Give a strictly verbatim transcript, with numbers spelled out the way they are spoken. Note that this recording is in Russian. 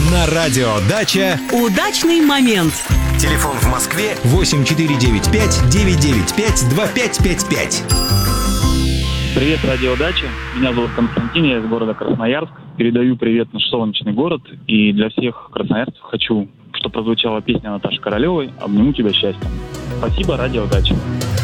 На радио «Дача» удачный момент. Телефон в Москве восемь четыре девять пять девять девять пять два пять пять пять. Привет, радио «Дача». Меня зовут Константин, я из города Красноярск. Передаю привет наш солнечный город. И для всех красноярцев хочу, чтобы прозвучала песня Наташи Королевой «Обниму тебя счастьем». Спасибо, радио «Дача».